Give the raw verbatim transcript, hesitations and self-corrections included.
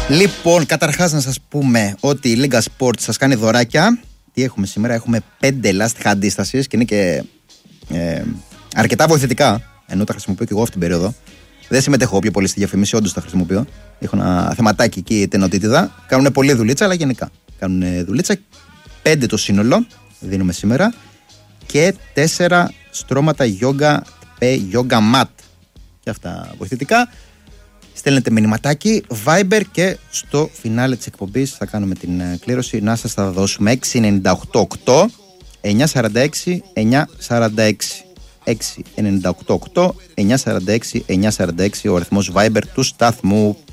Λοιπόν, καταρχάς να σας πούμε ότι η Λίγκα Sports σας κάνει δωράκια. Τι έχουμε σήμερα? Έχουμε πέντε λάστιχα αντίστασης και είναι και ε, αρκετά βοηθητικά. Ενώ τα χρησιμοποιώ και εγώ αυτή την περίοδο. Δεν συμμετέχω πιο πολύ στη διαφήμιση, όντως τα χρησιμοποιώ. Έχω ένα θεματάκι εκεί, τενοτήτιδα. Κάνουν πολλή δουλίτσα, αλλά γενικά κάνουν δουλίτσα. Πέντε το σύνολο δίνουμε σήμερα. Και τέσσερα στρώματα yoga, yoga mat. Και αυτά βοηθητικά. Στέλνετε μηνυματάκι, Viber και στο φινάλε της εκπομπής θα κάνουμε την κλήρωση. Να σας τα δώσουμε. έξι εννιά οκτώ οκτώ εννιά τέσσερα έξι εννιά τέσσερα έξι. έξι εννιά οκτώ οκτώ εννιά τέσσερα έξι εννιά τέσσερα έξι ο αριθμός Viber του σταθμού.